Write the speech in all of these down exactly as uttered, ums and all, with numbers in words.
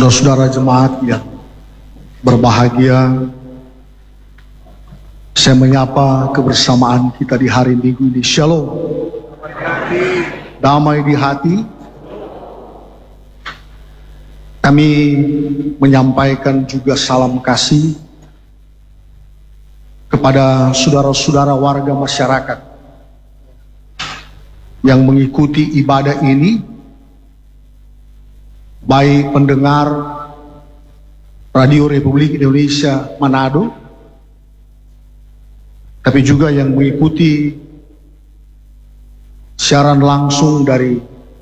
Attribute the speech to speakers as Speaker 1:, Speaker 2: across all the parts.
Speaker 1: Saudara-saudara jemaat yang berbahagia, saya menyapa kebersamaan kita di hari Minggu ini. Shalom. Damai di hati. Kami menyampaikan juga salam kasih kepada saudara-saudara warga masyarakat yang mengikuti ibadah ini, baik pendengar Radio Republik Indonesia Manado, tapi juga yang mengikuti siaran langsung dari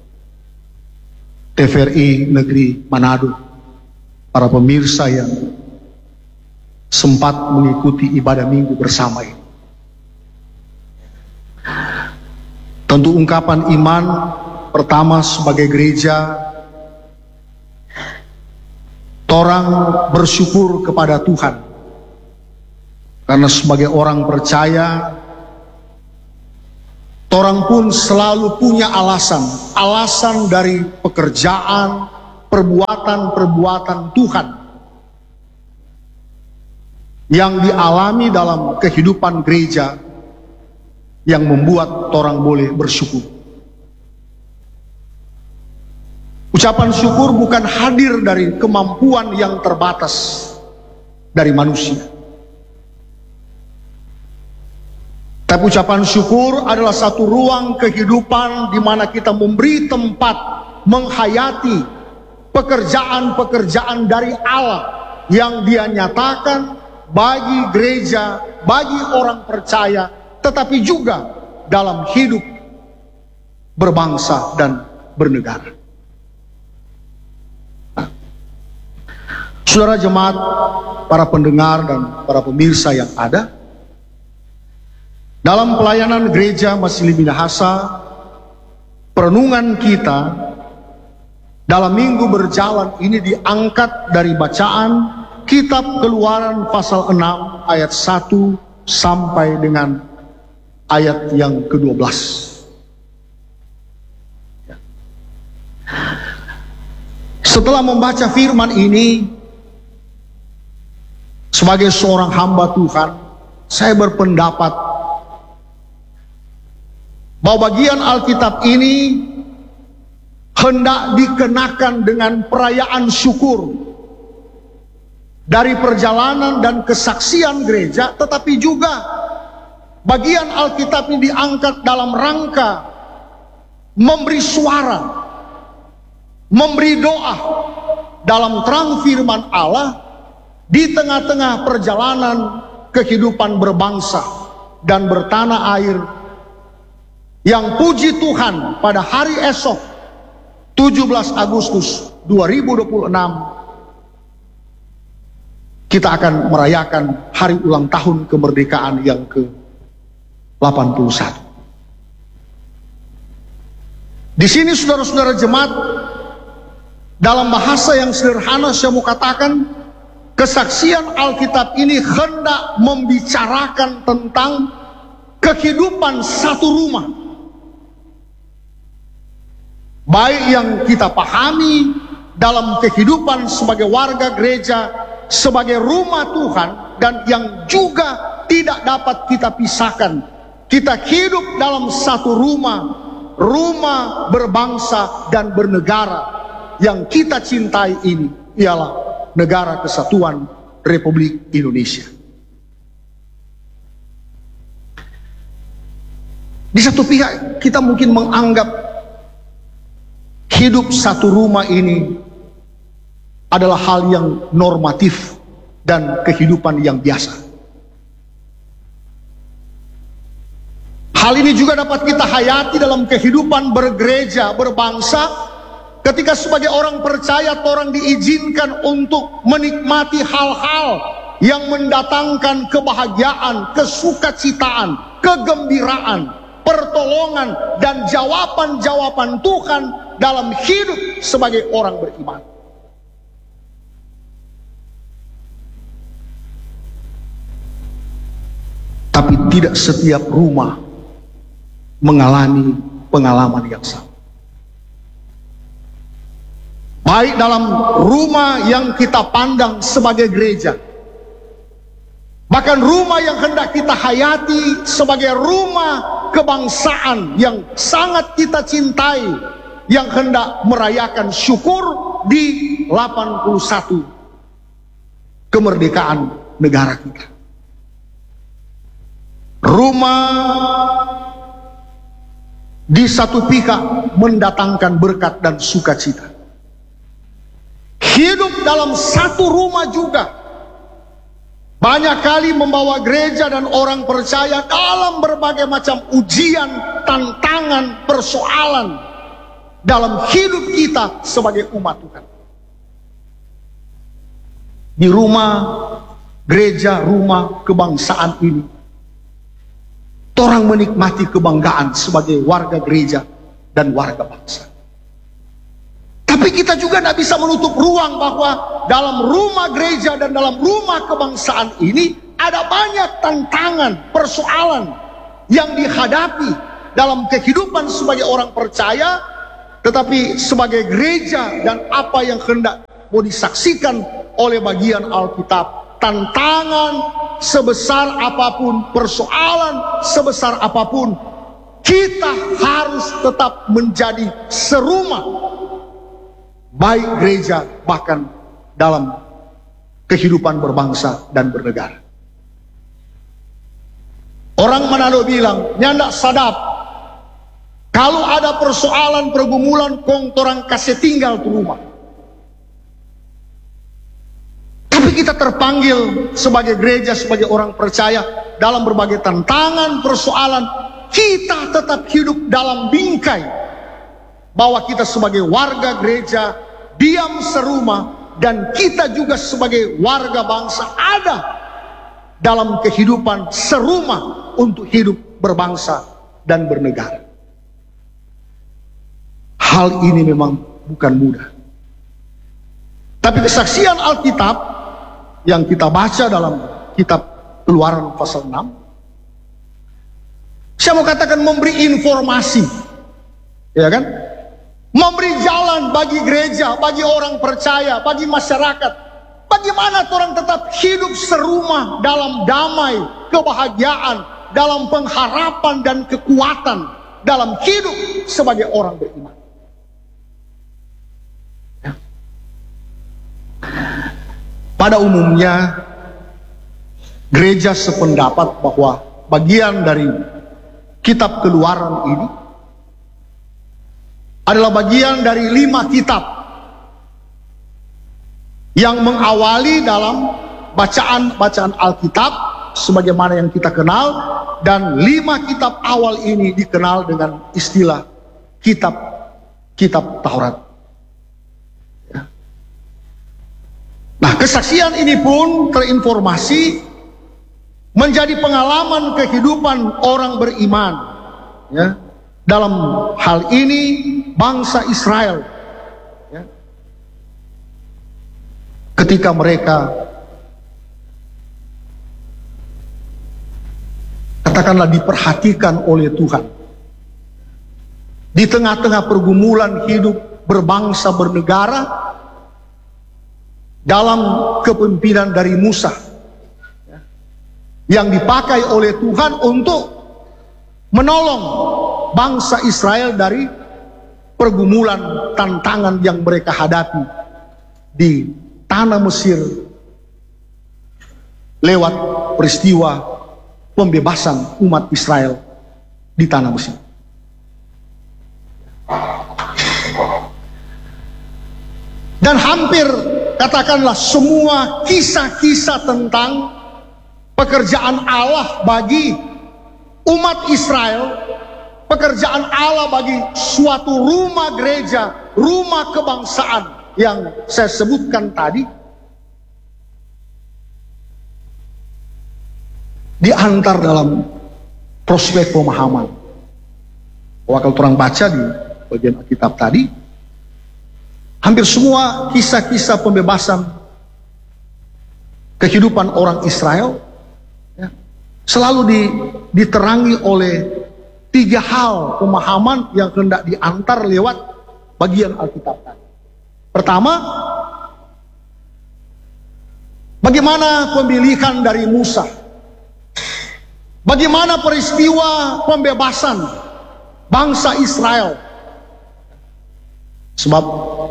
Speaker 1: T V R I Negeri Manado, para pemirsa yang sempat mengikuti ibadah minggu bersama ini. Tentu ungkapan iman pertama sebagai gereja, orang bersyukur kepada Tuhan, karena sebagai orang percaya, orang pun selalu punya alasan, alasan dari pekerjaan, perbuatan-perbuatan Tuhan yang dialami dalam kehidupan gereja yang membuat orang boleh bersyukur. Ucapan syukur bukan hadir dari kemampuan yang terbatas dari manusia. Tapi ucapan syukur adalah satu ruang kehidupan di mana kita memberi tempat menghayati pekerjaan-pekerjaan dari Allah yang Dia nyatakan bagi gereja, bagi orang percaya, tetapi juga dalam hidup berbangsa dan bernegara. Saudara jemaat, para pendengar dan para pemirsa yang ada, dalam pelayanan gereja Masili Minahasa, perenungan kita dalam minggu berjalan ini diangkat dari bacaan Kitab Keluaran pasal enam ayat satu sampai dengan ayat yang kedua belas. Setelah membaca firman ini, sebagai seorang hamba Tuhan, saya berpendapat bahwa bagian Alkitab ini hendak dikenakan dengan perayaan syukur dari perjalanan dan kesaksian gereja, tetapi juga bagian Alkitab ini diangkat dalam rangka memberi suara, memberi doa dalam terang firman Allah di tengah-tengah perjalanan kehidupan berbangsa dan bertanah air, yang puji Tuhan pada hari esok tujuh belas Agustus dua ribu dua puluh enam kita akan merayakan hari ulang tahun kemerdekaan yang ke delapan puluh satu. Di sini saudara-saudara jemaat, dalam bahasa yang sederhana saya mau katakan, kesaksian Alkitab ini hendak membicarakan tentang kehidupan satu rumah. Baik yang kita pahami dalam kehidupan sebagai warga gereja, sebagai rumah Tuhan, dan yang juga tidak dapat kita pisahkan. Kita hidup dalam satu rumah, rumah berbangsa dan bernegara. Yang kita cintai ini ialah Negara Kesatuan Republik Indonesia. Di satu pihak kita mungkin menganggap hidup satu rumah ini adalah hal yang normatif dan kehidupan yang biasa. Hal ini juga dapat kita hayati dalam kehidupan bergereja, berbangsa. Ketika sebagai orang percaya, orang diizinkan untuk menikmati hal-hal yang mendatangkan kebahagiaan, kesukacitaan, kegembiraan, pertolongan, dan jawaban-jawaban Tuhan dalam hidup sebagai orang beriman. Tapi tidak setiap rumah mengalami pengalaman yang sama. baik dalam rumah yang kita pandang sebagai gereja, bahkan rumah yang hendak kita hayati sebagai rumah kebangsaan yang sangat kita cintai, yang hendak merayakan syukur di delapan puluh satu kemerdekaan negara kita. Rumah di satu pihak mendatangkan berkat dan sukacita. Hidup dalam satu rumah juga banyak kali membawa gereja dan orang percaya dalam berbagai macam ujian, tantangan, persoalan dalam hidup kita sebagai umat Tuhan. Di rumah gereja, rumah kebangsaan ini, orang menikmati kebanggaan sebagai warga gereja dan warga bangsa. Tapi kita juga tidak bisa menutup ruang bahwa dalam rumah gereja dan dalam rumah kebangsaan ini ada banyak tantangan, persoalan yang dihadapi dalam kehidupan sebagai orang percaya. Tetapi sebagai gereja dan apa yang hendak mau disaksikan oleh bagian Alkitab, tantangan sebesar apapun, persoalan sebesar apapun, kita harus tetap menjadi serumah, baik gereja bahkan dalam kehidupan berbangsa dan bernegara. Orang Manado bilang, nyandak sadap, kalau ada persoalan pergumulan kong torang kasih tinggal tuh rumah. Tapi kita terpanggil sebagai gereja, sebagai orang percaya dalam berbagai tantangan, persoalan, kita tetap hidup dalam bingkai bahwa kita sebagai warga gereja diam serumah, dan kita juga sebagai warga bangsa ada dalam kehidupan serumah untuk hidup berbangsa dan bernegara. Hal ini memang bukan mudah. Tapi kesaksian Alkitab yang kita baca dalam kitab Keluaran pasal enam, saya mau katakan memberi informasi, ya kan? Memberi jalan bagi gereja, bagi orang percaya, bagi masyarakat, bagaimana orang tetap hidup serumah dalam damai, kebahagiaan, dalam pengharapan dan kekuatan dalam hidup sebagai orang beriman. Ya. Pada umumnya gereja sependapat bahwa bagian dari kitab Keluaran ini adalah bagian dari lima kitab yang mengawali dalam bacaan-bacaan Alkitab sebagaimana yang kita kenal, dan lima kitab awal ini dikenal dengan istilah kitab-kitab Taurat. Ya. Nah, kesaksian ini pun terinformasi menjadi pengalaman kehidupan orang beriman, ya. Dalam hal ini bangsa Israel, ya, ketika mereka katakanlah diperhatikan oleh Tuhan di tengah-tengah pergumulan hidup berbangsa bernegara dalam kepemimpinan dari Musa, ya, yang dipakai oleh Tuhan untuk menolong bangsa Israel dari pergumulan tantangan yang mereka hadapi di tanah Mesir lewat peristiwa pembebasan umat Israel di tanah Mesir. Dan hampir katakanlah semua kisah-kisah tentang pekerjaan Allah bagi umat Israel, pekerjaan Allah bagi suatu rumah gereja, rumah kebangsaan yang saya sebutkan tadi, diantar dalam prospek pemahaman. Bahwa kalau orang baca di bagian Alkitab tadi, hampir semua kisah-kisah pembebasan kehidupan orang Israel, ya, selalu di, diterangi oleh tiga hal pemahaman yang hendak diantar lewat bagian Alkitab tadi. Pertama, bagaimana pemilihan dari Musa? Bagaimana peristiwa pembebasan bangsa Israel? Sebab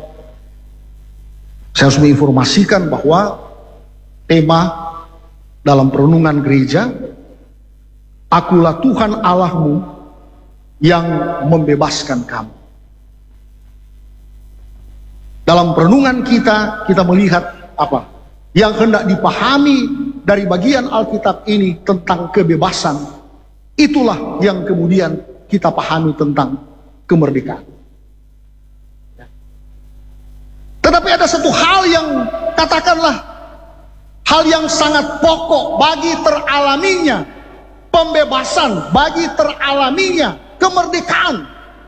Speaker 1: saya harus menginformasikan bahwa tema dalam perenungan gereja, akulah Tuhan Allahmu yang membebaskan kamu. Dalam perenungan kita, kita melihat apa yang hendak dipahami dari bagian Alkitab ini tentang kebebasan. Itulah yang kemudian kita pahami tentang kemerdekaan. Tetapi ada satu hal yang katakanlah hal yang sangat pokok bagi teralaminya pembebasan, bagi teralaminya kemerdekaan.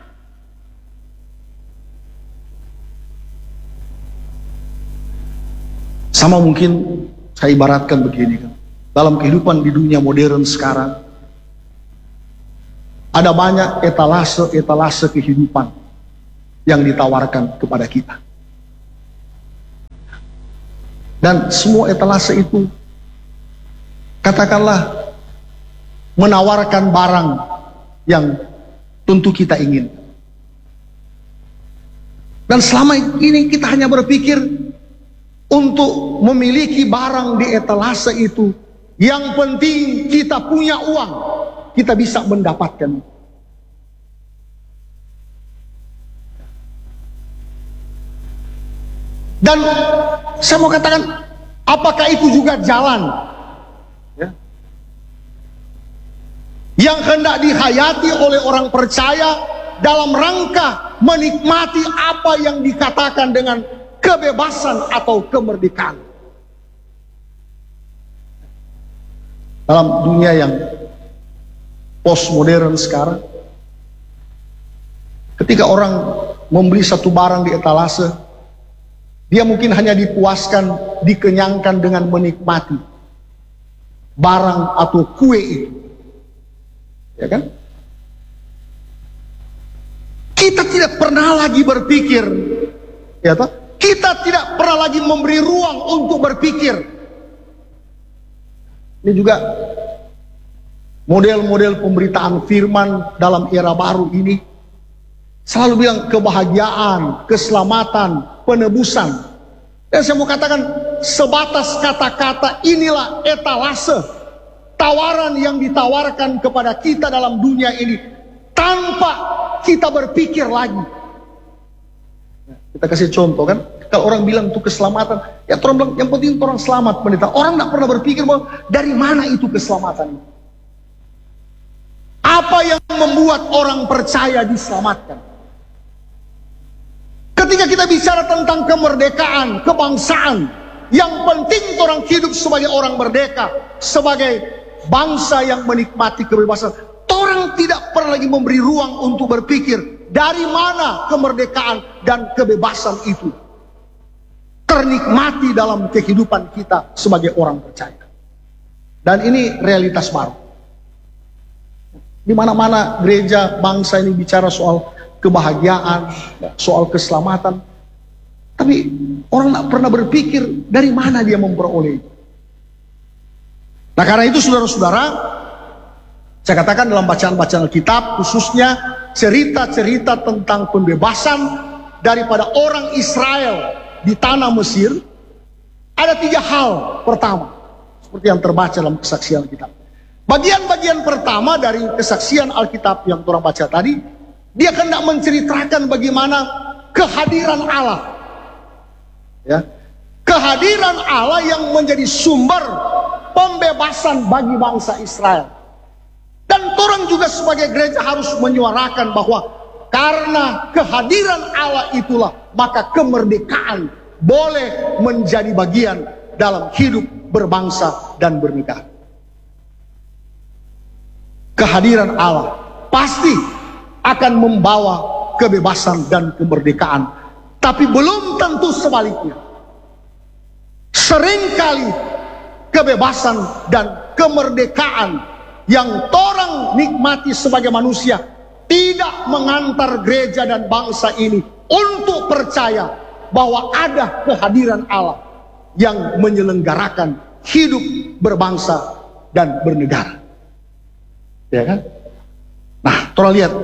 Speaker 1: Sama mungkin saya ibaratkan begini kan. Dalam kehidupan di dunia modern sekarang ada banyak etalase-etalase kehidupan yang ditawarkan kepada kita. Dan semua etalase itu katakanlah menawarkan barang yang tentu kita ingin. Dan selama ini kita hanya berpikir untuk memiliki barang di etalase itu, yang penting kita punya uang, kita bisa mendapatkan. Dan saya mau katakan, apakah itu juga jalan ya, yang hendak dihayati oleh orang percaya dalam rangka menikmati apa yang dikatakan dengan kebebasan atau kemerdekaan? Dalam dunia yang postmodern sekarang, ketika orang membeli satu barang di etalase, dia mungkin hanya dipuaskan, dikenyangkan dengan menikmati barang atau kue itu, ya kan? Kita tidak pernah lagi berpikir, ya toh? Kita tidak pernah lagi memberi ruang untuk berpikir. Ini juga model-model pemberitaan firman dalam era baru ini selalu bilang kebahagiaan, keselamatan, penebusan. Dan saya mau katakan sebatas kata-kata inilah etalase tawaran yang ditawarkan kepada kita dalam dunia ini tanpa kita berpikir lagi. Kita kasih contoh kan, kalau orang bilang itu keselamatan, ya orang bilang yang penting orang selamat pendeta. Orang tidak pernah berpikir bahwa dari mana itu keselamatan itu. Apa yang membuat orang percaya diselamatkan? Ketika kita bicara tentang kemerdekaan, kebangsaan, yang penting orang hidup sebagai orang merdeka, sebagai bangsa yang menikmati kebebasan. Orang tidak pernah lagi memberi ruang untuk berpikir dari mana kemerdekaan dan kebebasan itu ternikmati dalam kehidupan kita sebagai orang percaya. Dan ini realitas baru. Di mana-mana gereja bangsa ini bicara soal kebahagiaan, soal keselamatan, tapi orang tidak pernah berpikir dari mana dia memperoleh. Nah karena itu saudara-saudara, saya katakan dalam bacaan-bacaan Alkitab, khususnya cerita-cerita tentang pembebasan daripada orang Israel di tanah Mesir, ada tiga hal. Pertama, seperti yang terbaca dalam kesaksian Alkitab. Bagian-bagian pertama dari kesaksian Alkitab yang orang baca tadi, dia hendak menceritakan bagaimana kehadiran Allah, ya, kehadiran Allah yang menjadi sumber pembebasan bagi bangsa Israel. Dan orang juga sebagai gereja harus menyuarakan bahwa karena kehadiran Allah itulah maka kemerdekaan boleh menjadi bagian dalam hidup berbangsa dan bernegara. Kehadiran Allah pasti akan membawa kebebasan dan kemerdekaan, tapi belum tentu sebaliknya. Seringkali kebebasan dan kemerdekaan yang orang nikmati sebagai manusia tidak mengantar gereja dan bangsa ini untuk percaya bahwa ada kehadiran Allah yang menyelenggarakan hidup berbangsa dan bernegara. Ya kan? Nah, tolong lihat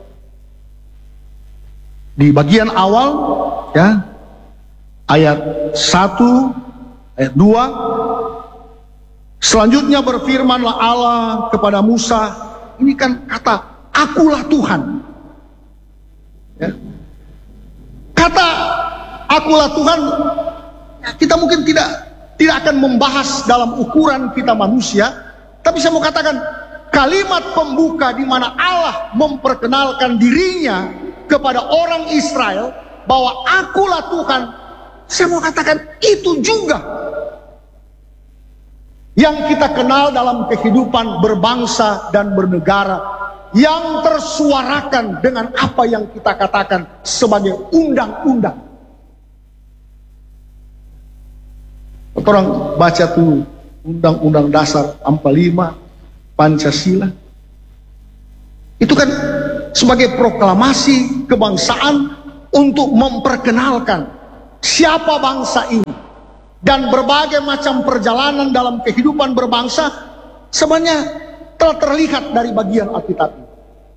Speaker 1: di bagian awal ya, ayat satu, ayat dua. Selanjutnya berfirmanlah Allah kepada Musa. Ini kan kata akulah Tuhan ya. Kata akulah Tuhan, kita mungkin tidak tidak akan membahas dalam ukuran kita manusia, tapi saya mau katakan kalimat pembuka di mana Allah memperkenalkan dirinya kepada orang Israel bahwa akulah Tuhan. Saya mau katakan itu juga yang kita kenal dalam kehidupan berbangsa dan bernegara, yang tersuarakan dengan apa yang kita katakan sebagai undang-undang. Orang baca tuh Undang-Undang Dasar empat puluh lima, Pancasila. Itu kan sebagai proklamasi kebangsaan untuk memperkenalkan siapa bangsa ini. Dan berbagai macam perjalanan dalam kehidupan berbangsa sebenarnya telah terlihat dari bagian Alkitab ini.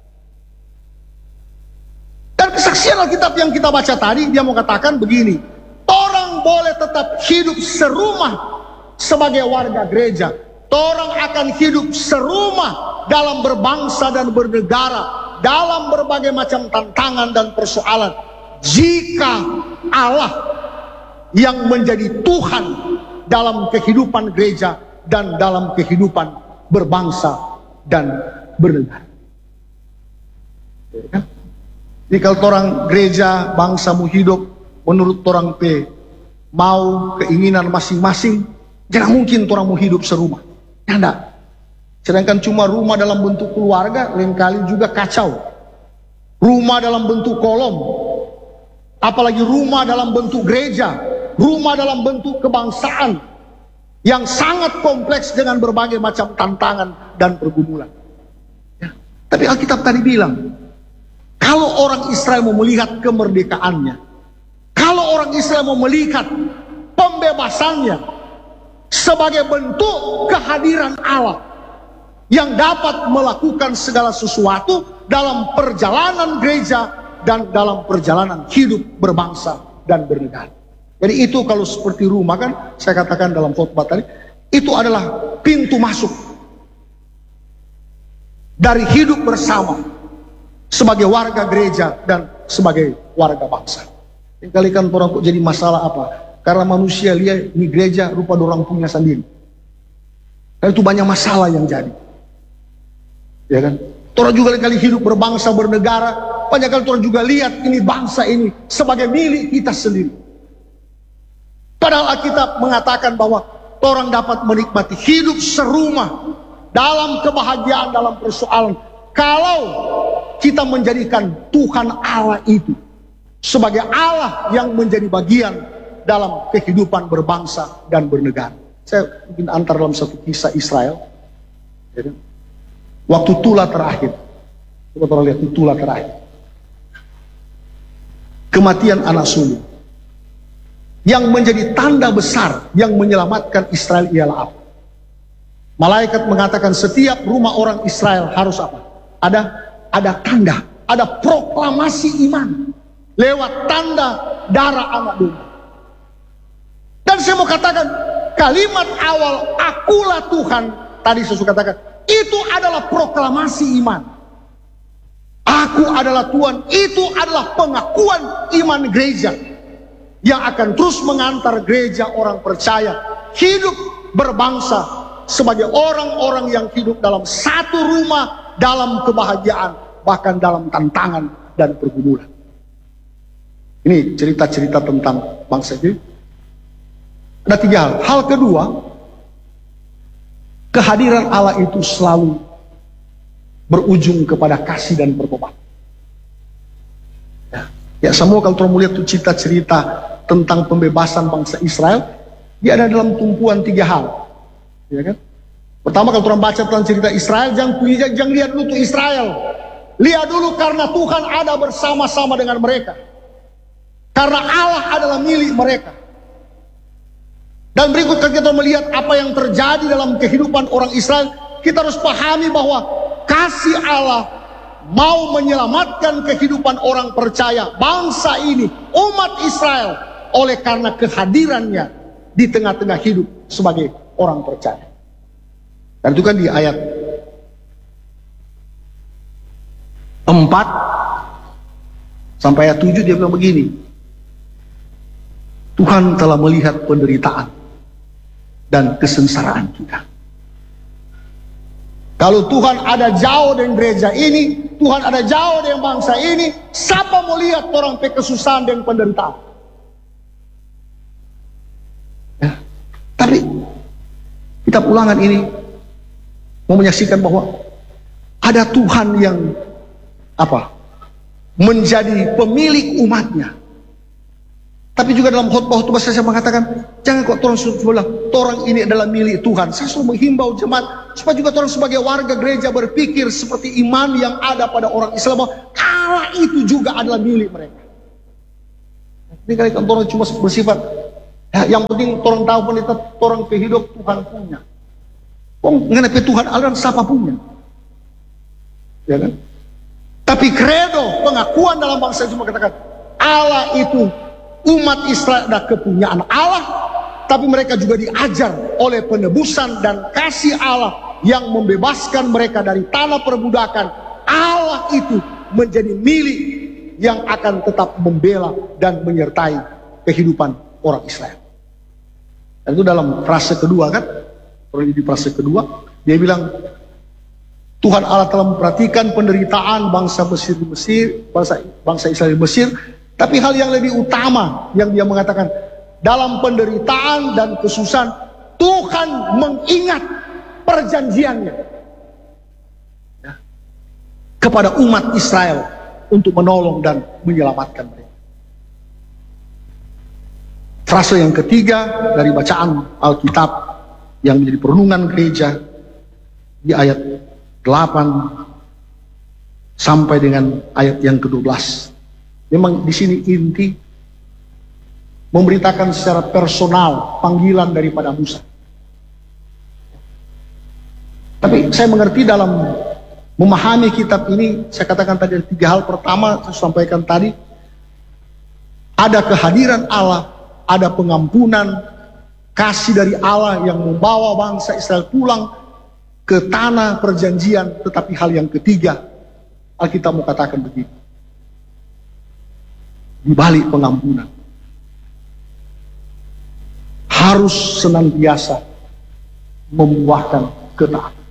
Speaker 1: Dan kesaksian Alkitab yang kita baca tadi, dia mau katakan begini, orang boleh tetap hidup serumah sebagai warga gereja, orang akan hidup serumah dalam berbangsa dan bernegara, dalam berbagai macam tantangan dan persoalan, jika Allah yang menjadi Tuhan dalam kehidupan gereja dan dalam kehidupan berbangsa dan bernegara. Jadi kalau orang gereja bangsamu hidup menurut orang P mau keinginan masing-masing, jangan mungkin orang mau hidup serumah. Ya enggak. Sedangkan cuma rumah dalam bentuk keluarga lain kali juga kacau. Rumah dalam bentuk kolom, apalagi rumah dalam bentuk gereja, rumah dalam bentuk kebangsaan yang sangat kompleks dengan berbagai macam tantangan dan pergumulan ya. Tapi Alkitab tadi bilang, kalau orang Israel mau melihat kemerdekaannya, kalau orang Israel mau melihat pembebasannya sebagai bentuk kehadiran Allah yang dapat melakukan segala sesuatu dalam perjalanan gereja dan dalam perjalanan hidup berbangsa dan bernegara. Jadi itu kalau seperti rumah kan, saya katakan dalam khotbah tadi, itu adalah pintu masuk dari hidup bersama sebagai warga gereja dan sebagai warga bangsa. Kali kan orang kok jadi masalah apa? Karena manusia lihat ini gereja rupa orang punya sendiri. Dan itu banyak masalah yang jadi. Ya kan? Orang juga kali hidup berbangsa bernegara, banyak kali orang juga lihat ini bangsa ini sebagai milik kita sendiri. Padahal Alkitab mengatakan bahwa orang dapat menikmati hidup serumah dalam kebahagiaan, dalam persoalan, kalau kita menjadikan Tuhan Allah itu sebagai Allah yang menjadi bagian dalam kehidupan berbangsa dan bernegara. Saya mungkin antar dalam satu kisah Israel. Waktu Tula terakhir, coba orang lihat Tula terakhir, kematian anak sulung. Yang menjadi tanda besar yang menyelamatkan Israel ialah apa? Malaikat mengatakan setiap rumah orang Israel harus apa? Ada ada tanda, ada proklamasi iman lewat tanda darah anak domba. Dan saya mau katakan kalimat awal akulah Tuhan, tadi saya suka katakan, itu adalah proklamasi iman. Aku adalah Tuhan, itu adalah pengakuan iman gereja yang akan terus mengantar gereja orang percaya hidup berbangsa sebagai orang-orang yang hidup dalam satu rumah, dalam kebahagiaan, bahkan dalam tantangan dan pergumulan. Ini cerita-cerita tentang bangsa ini. Ada tiga hal. Hal kedua, kehadiran Allah itu selalu berujung kepada kasih dan pertobatan. Ya, ya semua kalau kita melihat cerita-cerita tentang pembebasan bangsa Israel, dia ada dalam tumpuan tiga hal, ya kan? Pertama, kalau orang baca tentang cerita Israel, jangan, jangan lihat dulu tuh Israel, lihat dulu karena Tuhan ada bersama-sama dengan mereka. Karena Allah adalah milik mereka. Dan berikut kita melihat apa yang terjadi dalam kehidupan orang Israel, kita harus pahami bahwa kasih Allah mau menyelamatkan kehidupan orang percaya, bangsa ini, umat Israel, oleh karena kehadirannya di tengah-tengah hidup sebagai orang percaya. Dan itu kan di ayat empat sampai ayat tujuh dia bilang begini, Tuhan telah melihat penderitaan dan kesengsaraan kita. Kalau Tuhan ada jauh dengan gereja ini, Tuhan ada jauh dengan bangsa ini, siapa mau lihat orang pe kesusahan dan penderitaan? Ya. Tapi kita ulangan ini mau menyaksikan bahwa ada Tuhan yang apa? Menjadi pemilik umatnya. Tapi juga dalam khotbah-khotbah saya mengatakan, jangan kok orang bilang, orang ini adalah milik Tuhan. Saya selalu menghimbau jemaat supaya juga orang sebagai warga gereja berpikir seperti iman yang ada pada orang Islam, bahwa Allah itu juga adalah milik mereka. Ini kali orang cuma bersifat, ya, yang penting orang tahu pendeta, orang kehidup Tuhan punya. Oh, mengenai Tuhan Allah siapa punya, ya kan? Tapi kredo pengakuan dalam bangsa itu mengatakan Allah itu, umat Israel adalah kepunyaan Allah, tapi mereka juga diajar oleh penebusan dan kasih Allah yang membebaskan mereka dari tanah perbudakan. Allah itu menjadi milik yang akan tetap membela dan menyertai kehidupan orang Israel. Dan itu dalam frase kedua kan, di frase kedua dia bilang, Tuhan Allah telah memperhatikan penderitaan bangsa Mesir di Mesir, bangsa, bangsa Israel di Mesir. Tapi hal yang lebih utama yang dia mengatakan, dalam penderitaan dan kesusahan Tuhan mengingat perjanjiannya ya, kepada umat Israel untuk menolong dan menyelamatkan mereka. Frase yang ketiga dari bacaan Alkitab yang menjadi perenungan gereja di ayat delapan sampai dengan ayat yang kedua belas. Memang di sini inti memberitakan secara personal panggilan daripada Musa. Tapi saya mengerti dalam memahami kitab ini, saya katakan tadi ada tiga hal. Pertama, saya sampaikan tadi, ada kehadiran Allah, ada pengampunan, kasih dari Allah yang membawa bangsa Israel pulang ke tanah perjanjian. Tetapi hal yang ketiga, Alkitab mau katakan begini, di balik pengampunan harus senantiasa membuahkan ketaatan.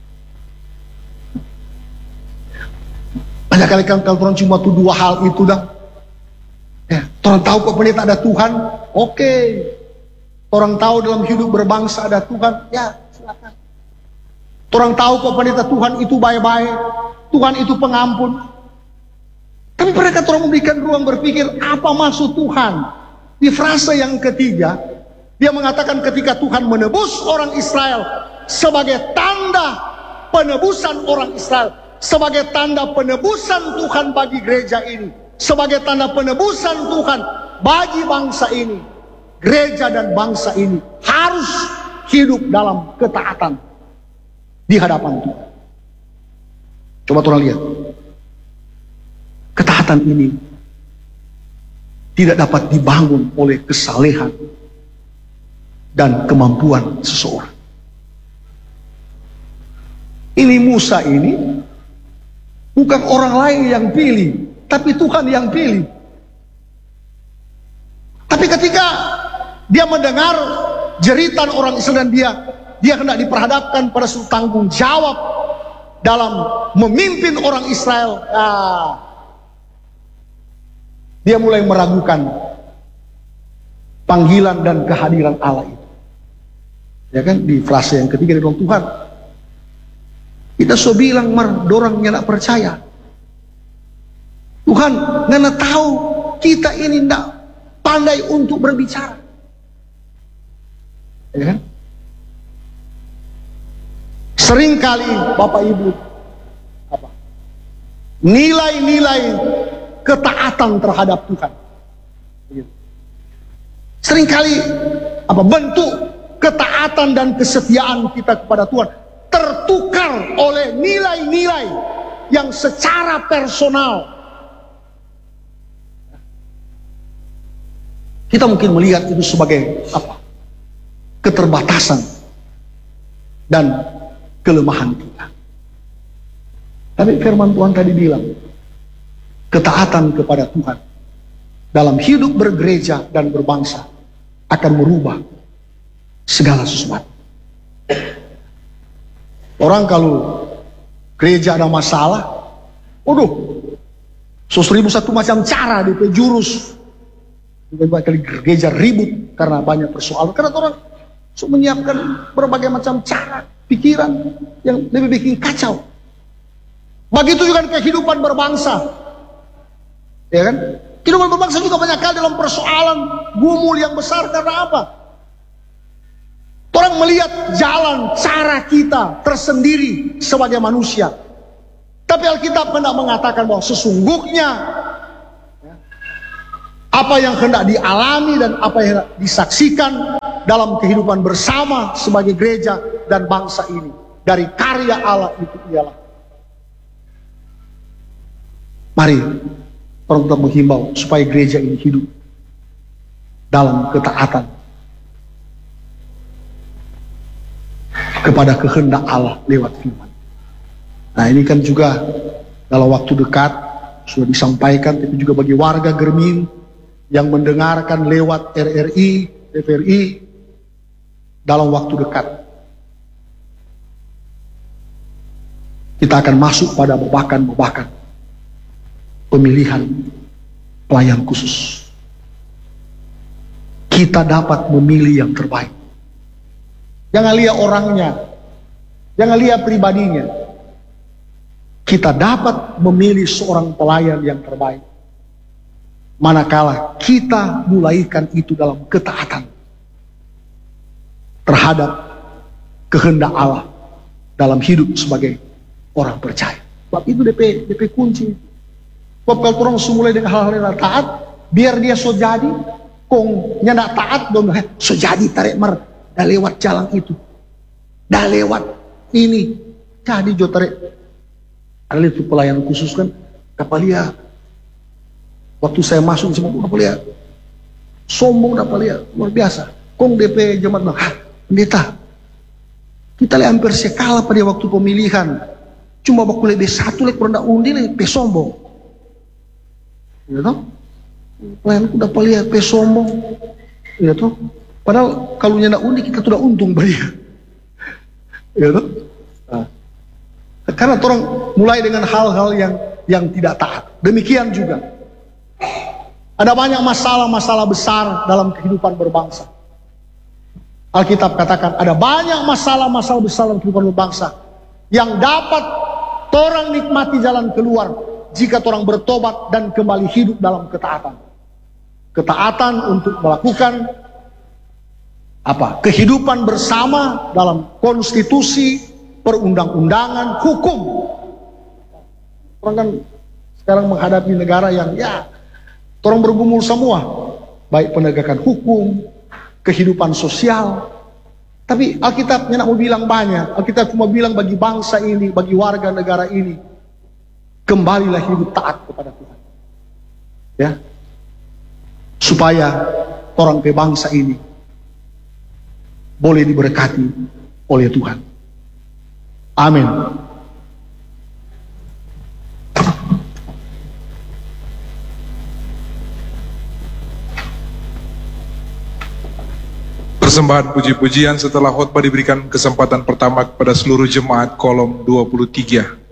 Speaker 1: Banyak kali kan kalau orang cuma tuh dua hal itu dah, ya, orang tahu kok pendeta ada Tuhan, oke. Okay. Orang tahu dalam hidup berbangsa ada Tuhan, ya silakan. Orang tahu kok pendeta Tuhan itu baik-baik, Tuhan itu pengampun. Tapi mereka terus memberikan ruang berpikir, apa maksud Tuhan? Di frase yang ketiga, dia mengatakan ketika Tuhan menebus orang Israel sebagai tanda penebusan orang Israel, sebagai tanda penebusan Tuhan bagi gereja ini, sebagai tanda penebusan Tuhan bagi bangsa ini. Gereja dan bangsa ini harus hidup dalam ketaatan di hadapan Tuhan. Coba orang lihat. Ketaatan ini tidak dapat dibangun oleh kesalehan dan kemampuan seseorang. Ini Musa ini bukan orang lain yang pilih, tapi Tuhan yang pilih. Tapi ketika dia mendengar jeritan orang Israel dan dia dia hendak diperhadapkan pada suatu tanggung jawab dalam memimpin orang Israel, ah, dia mulai meragukan panggilan dan kehadiran Allah itu. Ya kan, di frase yang ketiga dia bilang, Tuhan, kita so bilang mar dorangnya nak percaya. Tuhan, ngana tahu kita ini tidak pandai untuk berbicara. Ya kan? Seringkali Bapak Ibu apa? Nilai-nilai ketaatan terhadap Tuhan Seringkali apa bentuk ketaatan dan kesetiaan kita kepada Tuhan tertukar oleh nilai-nilai yang secara personal kita mungkin melihat itu sebagai apa? Keterbatasan dan kelemahan kita. Tapi firman Tuhan tadi bilang, ketaatan kepada Tuhan dalam hidup bergereja dan berbangsa akan merubah segala sesuatu. Orang kalau gereja ada masalah, waduh, seribu satu macam cara di jurus. Kali gereja ribut karena banyak persoalan. Karena orang menyiapkan berbagai macam cara, pikiran yang lebih bikin kacau. Begitu juga kehidupan berbangsa, ya kan? Kehidupan berbangsa juga banyak kali dalam persoalan gumul yang besar. Karena apa? Orang melihat jalan cara kita tersendiri sebagai manusia. Tapi Alkitab hendak mengatakan bahwa sesungguhnya apa yang hendak dialami dan apa yang hendak disaksikan dalam kehidupan bersama sebagai gereja dan bangsa ini dari karya Allah itu ialah, mari orang tetap menghimbau supaya gereja ini hidup dalam ketaatan kepada kehendak Allah lewat firman. Nah, ini kan juga dalam waktu dekat sudah disampaikan, tapi juga bagi warga Germin yang mendengarkan lewat R R I, T V R I dalam waktu dekat kita akan masuk pada babakan-babakan pemilihan pelayan khusus. Kita dapat memilih yang terbaik. Jangan lihat orangnya, jangan lihat pribadinya. Kita dapat memilih seorang pelayan yang terbaik manakala kita mulaikan itu dalam ketaatan terhadap kehendak Allah dalam hidup sebagai orang percaya. Sebab itu D P D P kunci. Sebab kalau orang semulai dengan hal-hal yang taat, biar dia so jadi, kong nyandak taat dong, so jadi tarik mer, dah lewat jalan itu, dah lewat ini, jadi jo tarik. Ada itu pelayan khusus kan, kapalia. Waktu saya masuk semua kapalia, sombong kapalia luar biasa. Kong D P jemaat bilang, hah pendeta, kita lihat hampir sekala pada waktu pemilihan, cuma bakul lebih satu lek pernah undi lebih sombong. Ya toh? Pelayan udah lihat pe sombong. Ya toh? Padahal kalau nyana undi kita sudah untung banyak. Ya toh? Nah. Karena orang mulai dengan hal-hal yang yang tidak taat. Demikian juga ada banyak masalah-masalah besar dalam kehidupan berbangsa. Alkitab katakan ada banyak masalah-masalah besar dalam kehidupan berbangsa yang dapat orang nikmati jalan keluar jika orang bertobat dan kembali hidup dalam ketaatan. Ketaatan untuk melakukan apa? Kehidupan bersama dalam konstitusi, perundang-undangan, hukum. Orang kan sekarang menghadapi negara yang ya orang bergumul semua, baik penegakan hukum, kehidupan sosial. Tapi Alkitab tidak mau bilang banyak. Alkitab cuma bilang bagi bangsa ini, bagi warga negara ini, kembalilah hidup taat kepada Tuhan. Ya, supaya orang ke bangsa ini boleh diberkati oleh Tuhan. Amin.
Speaker 2: Persembahan puji-pujian setelah khotbah diberikan kesempatan pertama kepada seluruh jemaat kolom dua puluh tiga.